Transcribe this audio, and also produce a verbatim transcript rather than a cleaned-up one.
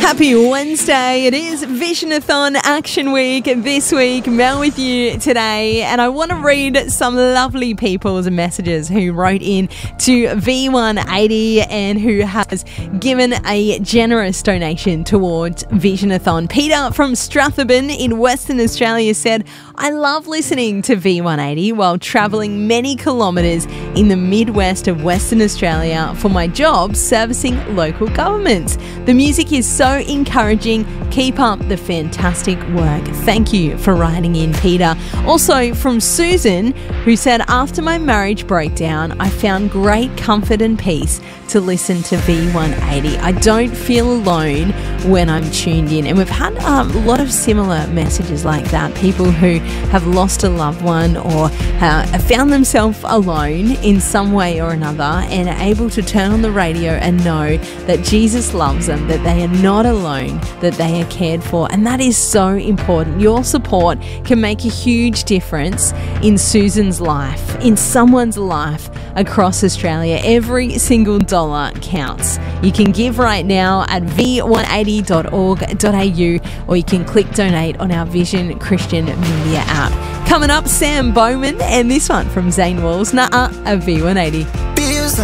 Happy Wednesday. It is Visionathon Action Week this week. Mel with you today, and I want to read some lovely people's messages who wrote in to V one eighty and who has given a generous donation towards Visionathon. Peter from Strathabin in Western Australia said, I love listening to V one eighty while travelling many kilometres in the Midwest of Western Australia for my job servicing local governments. The music is so encouraging. Keep up the fantastic work. Thank you for writing in, Peter. Also from Susan, who said, after my marriage breakdown, I found great comfort and peace to listen to V one eighty. I don't feel alone when I'm tuned in. And we've had um, a lot of similar messages like that. People who have lost a loved one or uh, found themselves alone in some way or another and are able to turn on the radio and know that Jesus loves them, that they are not alone, that they are cared for. And that is so important. Your support can make a huge difference in Susan's life, in someone's life across Australia. Every single dollar counts. You can give right now at v one eighty dot org dot a u or you can click donate on our Vision Christian Media app. Coming up, Sam Bowman and this one from Zane Walls, Nuh-uh, a V one eighty.